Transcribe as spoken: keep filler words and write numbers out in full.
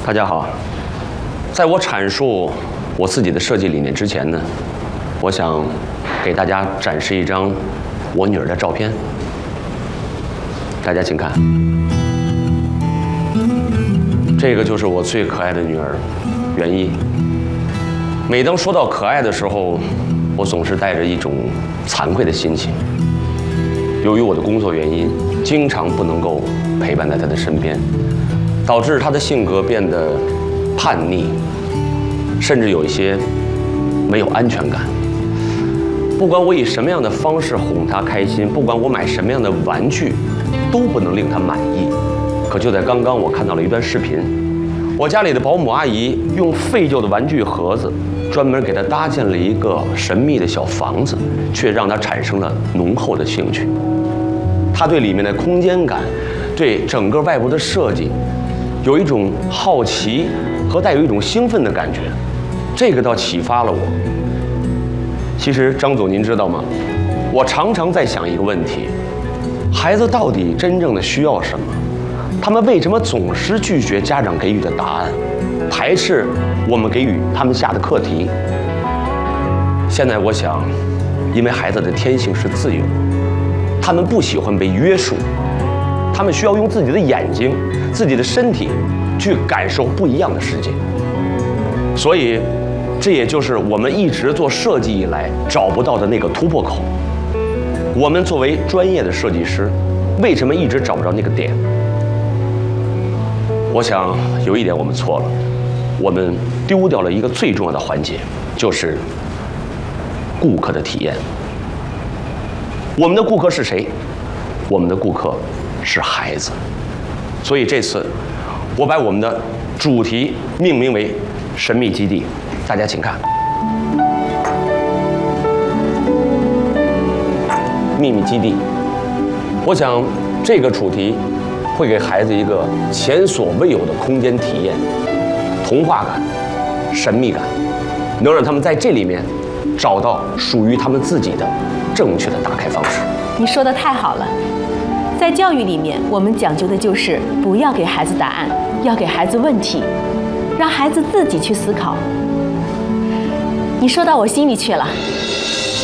大家好，在我阐述我自己的设计理念之前呢，我想给大家展示一张我女儿的照片。大家请看，这个就是我最可爱的女儿袁一。每当说到可爱的时候，我总是带着一种惭愧的心情。由于我的工作原因，经常不能够陪伴在她的身边，导致她的性格变得叛逆，甚至有一些没有安全感。不管我以什么样的方式哄她开心，不管我买什么样的玩具，都不能令她满意。可就在刚刚，我看到了一段视频，我家里的保姆阿姨用废旧的玩具盒子，专门给她搭建了一个神秘的小房子，却让她产生了浓厚的兴趣。她对里面的空间感，对整个外部的设计，有一种好奇和带有一种兴奋的感觉，这个倒启发了我。其实张总您知道吗？我常常在想一个问题：孩子到底真正的需要什么？他们为什么总是拒绝家长给予的答案，排斥我们给予他们下的课题？现在我想，因为孩子的天性是自由，他们不喜欢被约束，他们需要用自己的眼睛、自己的身体去感受不一样的世界。所以，这也就是我们一直做设计以来找不到的那个突破口。我们作为专业的设计师，为什么一直找不着那个点？我想有一点我们错了，我们丢掉了一个最重要的环节，就是顾客的体验。我们的顾客是谁？我们的顾客是孩子。所以这次我把我们的主题命名为神秘基地，大家请看。秘密基地，我想这个主题会给孩子一个前所未有的空间体验，童话感、神秘感，能让他们在这里面找到属于他们自己的正确的打开方式。 你说的太好了，在教育里面，我们讲究的就是不要给孩子答案，要给孩子问题，让孩子自己去思考。你说到我心里去了。